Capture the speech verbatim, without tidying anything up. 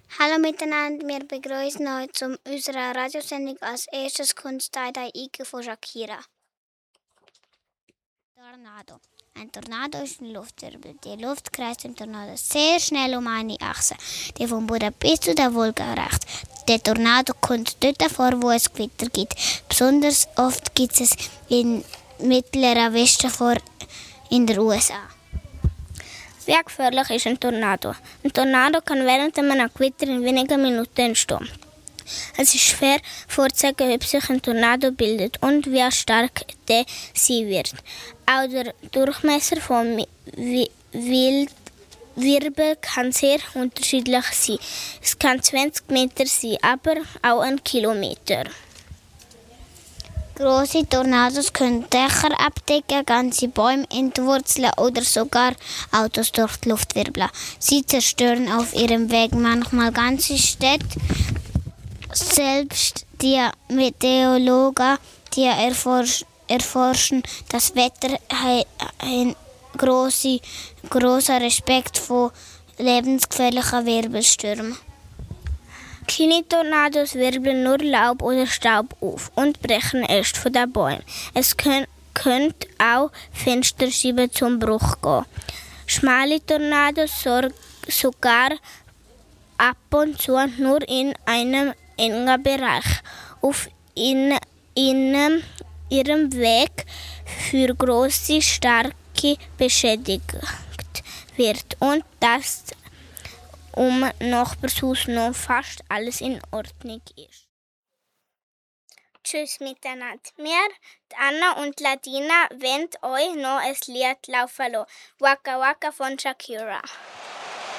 Hallo miteinander, wir begrüßen euch zu unserer Radiosendung. Als erstes kommt Teil Ike von Shakira. Tornado. Ein Tornado ist ein Luftwirbel. Die Luft kreist im Tornado sehr schnell um eine Achse, die vom Boden bis zu der Wolke reicht. Der Tornado kommt dort vor, wo es Gewitter gibt. Besonders oft gibt es in mittlerer Westen vor in den U S A. Wie gefährlich ist ein Tornado? Ein Tornado kann während einem Gewitter in wenigen Minuten entstehen. Es ist schwer vorzusagen, ob sich ein Tornado bildet und wie stark der sein wird. Auch der Durchmesser von Wirbel kann sehr unterschiedlich sein. Es kann zwanzig Meter sein, aber auch ein Kilometer. Große Tornados können Dächer abdecken, ganze Bäume entwurzeln oder sogar Autos durch die Luft wirbeln. Sie zerstören auf ihrem Weg manchmal ganze Städte. Selbst die Meteorologen, die erforsch, erforschen das Wetter, haben großen großer Respekt vor lebensgefährlichen Wirbelstürmen. Kleine Tornados wirbeln nur Laub oder Staub auf und brechen erst von den Bäumen. Es könnte auch Fensterscheiben zum Bruch gehen. Schmale Tornados sogar ab und zu nur in einem engen Bereich auf in, in ihrem Weg für große, starke beschädigt wird und das um Nachbarshaus noch fast alles in Ordnung ist. Tschüss miteinander. Wir, Anna und Ladina, wollen euch noch ein Lied laufen lassen. Waka Waka von Shakira.